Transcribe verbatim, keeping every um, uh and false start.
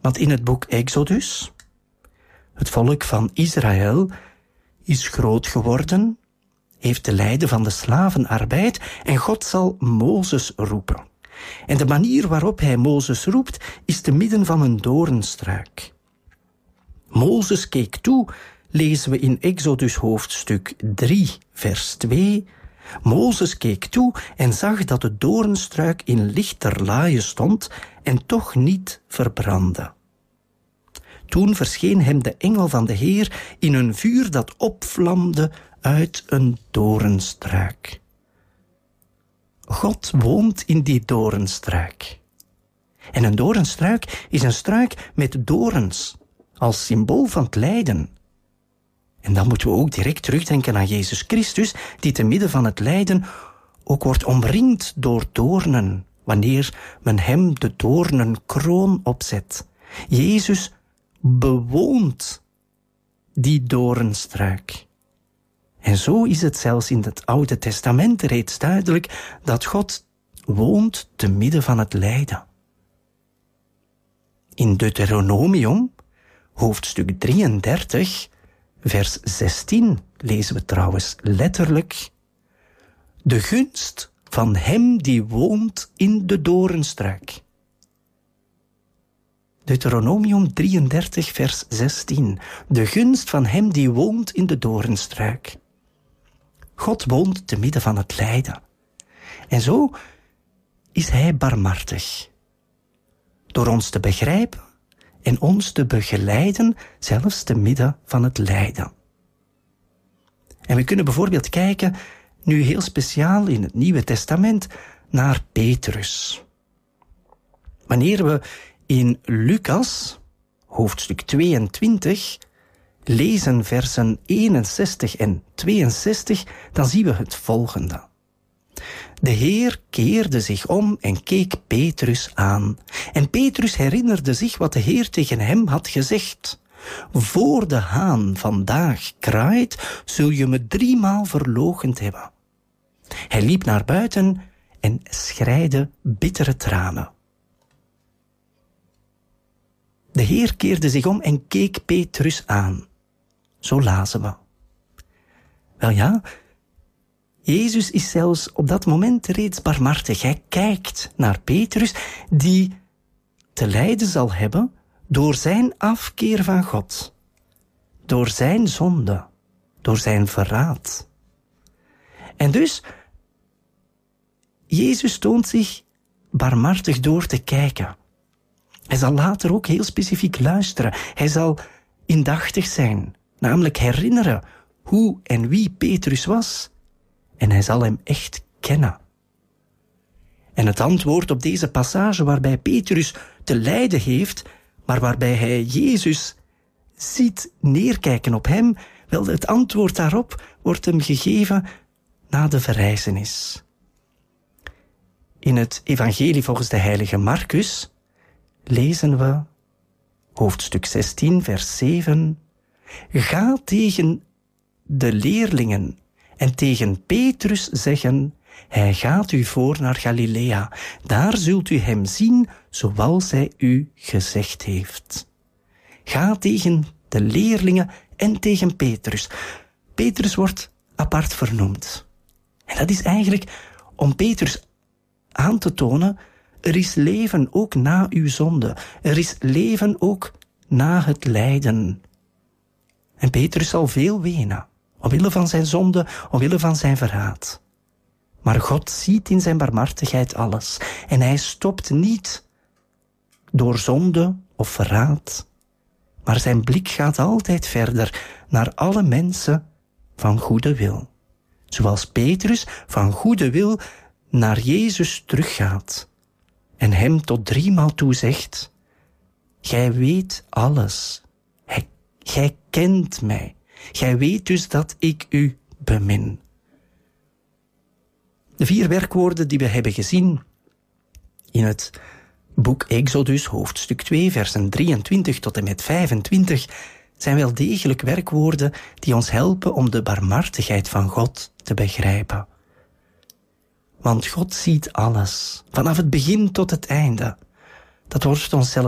Want in het boek Exodus, het volk van Israël is groot geworden, heeft te lijden van de slavenarbeid en God zal Mozes roepen. En de manier waarop hij Mozes roept is te midden van een doornstruik. Mozes keek toe, lezen we in Exodus hoofdstuk drie, vers twee. Mozes keek toe en zag dat de doornstruik in lichterlaaie stond en toch niet verbrandde. Toen verscheen hem de engel van de Heer in een vuur dat opvlamde uit een doornstruik. God woont in die doornstruik. En een doornstruik is een struik met doorns, als symbool van het lijden. En dan moeten we ook direct terugdenken aan Jezus Christus, die te midden van het lijden ook wordt omringd door doornen, wanneer men hem de doornenkroon opzet. Jezus bewoont die doornstruik. En zo is het zelfs in het Oude Testament reeds duidelijk dat God woont te midden van het lijden. In Deuteronomium, hoofdstuk drieëndertig, vers zestien, lezen we trouwens letterlijk: de gunst van hem die woont in de doornstruik. Deuteronomium drieëndertig, vers zestien. De gunst van hem die woont in de doornstruik. God woont te midden van het lijden. En zo is hij barmhartig. Door ons te begrijpen en ons te begeleiden, zelfs te midden van het lijden. En we kunnen bijvoorbeeld kijken, nu heel speciaal in het Nieuwe Testament, naar Petrus. Wanneer we in Lucas, hoofdstuk tweeëntwintig, lezen versen eenenzestig en tweeënzestig, dan zien we het volgende. De Heer keerde zich om en keek Petrus aan. En Petrus herinnerde zich wat de Heer tegen hem had gezegd. Voor de haan vandaag kraait, zul je me driemaal verloochend hebben. Hij liep naar buiten en schreide bittere tranen. De Heer keerde zich om en keek Petrus aan. Zo lazen we. Wel ja, Jezus is zelfs op dat moment reeds barmhartig. Hij kijkt naar Petrus, die te lijden zal hebben door zijn afkeer van God, door zijn zonde, door zijn verraad. En dus, Jezus toont zich barmhartig door te kijken. Hij zal later ook heel specifiek luisteren. Hij zal indachtig zijn, namelijk herinneren hoe en wie Petrus was. En hij zal hem echt kennen. En het antwoord op deze passage waarbij Petrus te lijden heeft, maar waarbij hij Jezus ziet neerkijken op hem, wel, het antwoord daarop wordt hem gegeven na de verrijzenis. In het evangelie volgens de heilige Marcus lezen we, hoofdstuk zestien, vers zeven, ga tegen de leerlingen en tegen Petrus zeggen, hij gaat u voor naar Galilea. Daar zult u hem zien zoals hij u gezegd heeft. Ga tegen de leerlingen en tegen Petrus. Petrus wordt apart vernoemd. En dat is eigenlijk om Petrus aan te tonen, er is leven ook na uw zonde. Er is leven ook na het lijden. En Petrus zal veel wenen, omwille van zijn zonde, omwille van zijn verraad. Maar God ziet in zijn barmhartigheid alles. En hij stopt niet door zonde of verraad. Maar zijn blik gaat altijd verder naar alle mensen van goede wil. Zoals Petrus van goede wil naar Jezus teruggaat. En hem tot driemaal toe zegt, gij weet alles. Hij, gij kent mij. Gij weet dus dat ik u bemin. De vier werkwoorden die we hebben gezien in het boek Exodus, hoofdstuk twee, versen drieëntwintig tot en met vijfentwintig, zijn wel degelijk werkwoorden die ons helpen om de barmhartigheid van God te begrijpen. Want God ziet alles, vanaf het begin tot het einde. Dat wordt ons zelf